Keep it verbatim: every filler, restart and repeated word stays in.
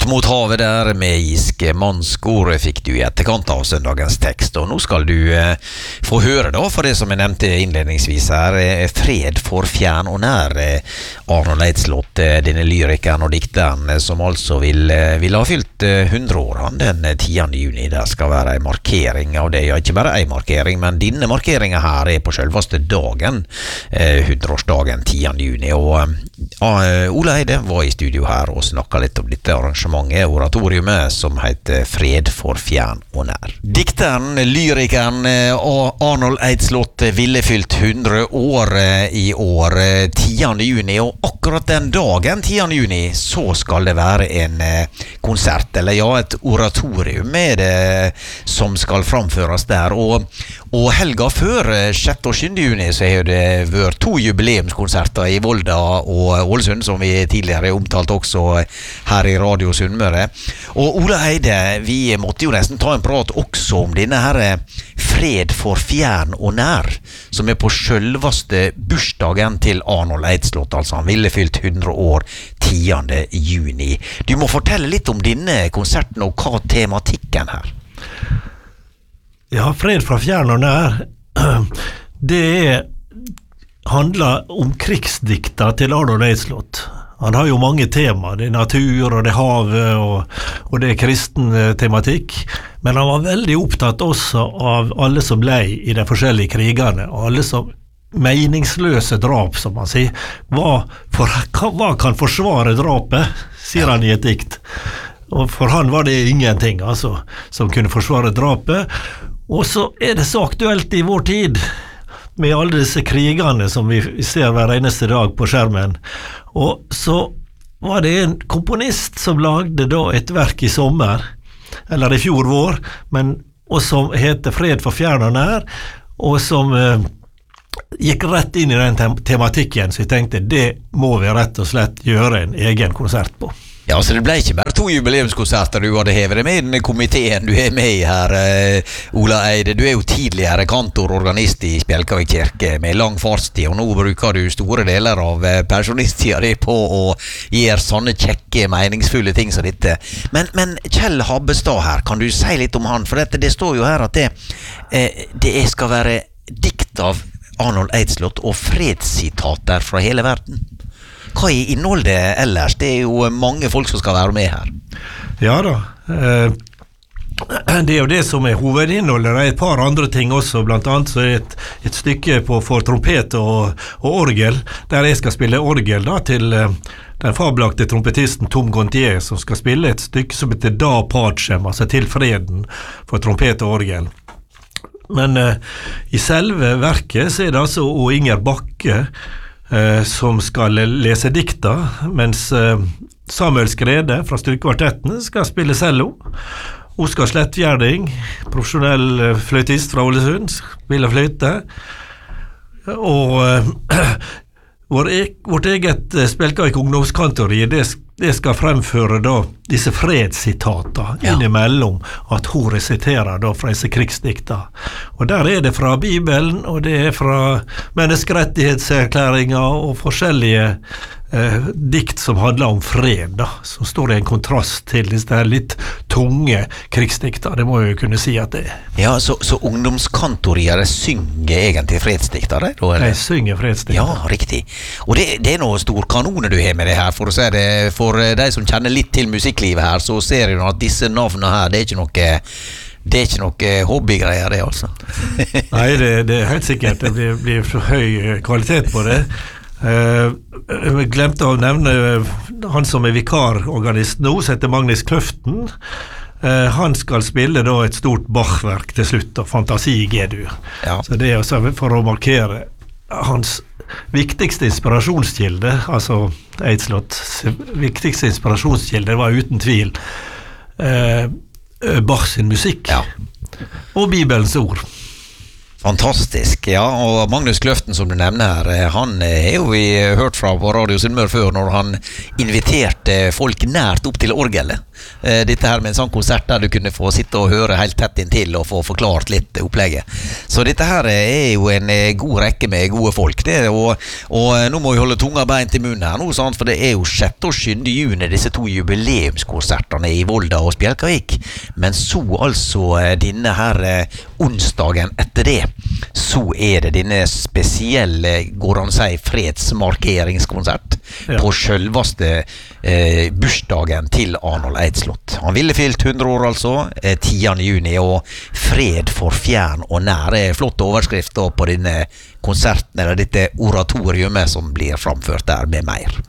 mot havet der med iske mannskor fikk du i etterkant av søndagens tekst, og nå skal du eh, få høre da, for det som jeg nevnte innledningsvis her, eh, fred for fjern og nær. Eh, Arnold Eidslott, eh, denne lyrikeren og dikteren, eh, som altså vil, eh, vil ha fylt eh, hundre år, han den tiende juni. Der skal være en markering av det, ja, ikke bare en markering, men denne markeringen her er på selveste dagen, eh, hundreårsdagen tiende juni, og eh, Ole Eide var i studio her og snakket litt om dette arrangementet, oratoriumet, som heter Fred for fjern og nær. Dikteren, lyrikeren Arnold Eidslott ville fylt hundre år i år, tiende juni, og akkurat den dagen, tiende juni, så skal det være en konsert, eller ja, et oratorium med det som skal framføres der, og, og helga før, sjette og syvende juni, så har det vært to jubileumskonserter i Volda og Ålesund, som vi tidligere omtalt også her i Radio Sunnmøre. Og Ole Eide, vi måtte jo nesten ta en prat også om denne her fred for fjern og nær, som er på selveste bursdagen til Arnold Eidslott, altså han ville fylt hundre år tiende juni. Du må fortelle litt om denne konserten og hva tematikken her. Ja, fred fra fjern og nær, det er, handler om krigsdikter til Arnold Eidslott. Han har jo mange tema, det er natur og det er havet og, og det er kristen tematikk, men han var veldig opptatt også av alle som lei i de forskjellige krigene, og alle som meningsløse drap, som man sier. Hva, for, hva kan forsvare drapet, sier han i et dikt. Og for han var det ingenting, altså, som kunne forsvare drapet. Og så er det så aktuelt i vår tid, med alle disse krigene som vi ser hver eneste dag på skjermen. Og så var det en komponist som lagde da et verk i sommer, eller i fjor vår, men, og som heter Fred for fjern og nær, og som eh, gikk rett inn i den tem- tematikken, så jeg tenkte, det må vi rett og slett gjøre en egen konsert på. Ja, så det ble ikke bare to jubileumskonserter du hadde hevet med i den komiteen du er med i her, uh, Ola Eide. Du er jo tidligere kantor, organist i Spjelkavik kirke med lang fartstid, og nå bruker du store deler av uh, pensjonisttida di på å gjøre sånne kjekke, meningsfulle ting som dette. Men, men Kjell Habbestad her, kan du si litt om han? For dette, det står jo her at det, uh, det skal være dikt av Arnold Eidslott og fredssitater fra hele verden. Hva er innholdet ellers? Det er jo mange folk som skal være med her. Ja da, eh, det er jo det som er hovedinnholdet. Det er et par andre ting også, blant annet så er det et, et stykke på, for trompet og, og orgel, der jeg skal spille orgel da, til eh, den fabelaktige trompetisten Tom Gontier, som skal spille et stykke som heter Da Pacem, altså til freden for trompet og orgel. Men eh, i selve verket så er det altså O. Inger Bakke Eh, som skal lese dikta, mens eh, Samuel Skrede fra Styrkvartetten skal spille cello. Oskar Slettgjerding, profesjonell eh, fløytist fra Ålesund, spiller fløyte. Og eh, vår e- vårt eget eh, Spjelkavik ungdomskantori, det, det skal fremføre da disse fredssitater ja. Innimellom at hun resiterer da fra disse krigsdikta. Og der er det fra Bibelen, og det er fra menneskerettighetserklæringer og forskjellige eh, dikt som handler om fred, da, som står i en kontrast til disse her litt tunge krigsdikta. Det må jeg jo kunne si at det er. Ja, så, så ungdomskantorier synger egentlig fredsdikter, det? De synger fredsdikter. Ja, riktig. Og det, det er noen stor kanone du har med det her, for å si det. For de som kjenner litt til musikklivet her, så ser jeg at disse navnene her, det er ikke noe... Det er ikke noe hobbygreier, det altså. Nei, det, det er helt sikkert. Det blir, blir for høy kvalitet på det. Uh, jeg glemte å nevne han som er vikarorganist nå, som heter Magnus Kløften. Uh, han skal spille da et stort Bach-verk til slutt, og Fantasi i G-dur. Ja. Så det er også for å markere hans viktigste inspirasjonskilde, altså Eidslotts viktigste inspirasjonskilde, var uten tvil uh, Bach sin musikk, ja. Og Bibelens ord. Fantastisk, ja, og Magnus Kløften som du nevner her, han er jo vi hørt fra på Radio Sunnmøre før når han inviterte folk nært opp til orgelet. Dette her med en sånn konsert der du kunne få sitte og høre helt tett inntil og få forklart litt opplegget. Så dette her er jo en god rekke med gode folk, det, og, og nå må vi holde tunga beint i munnen her nå, sant? For det er jo sjette og syvende juni disse to jubileumskonsertene i Volda og Spjelkavik, men så altså denne her onsdagen etter det, så er det denne spesielle, går han å si, fredsmarkeringskonsert ja. På selveste eh, bursdagen til Arnold Eidslott. Han ville fylt hundre år altså, eh, tiende juni, og fred for fjern og nær er flott overskrift på denne konserten, eller dette oratoriumet som blir framført der med mer.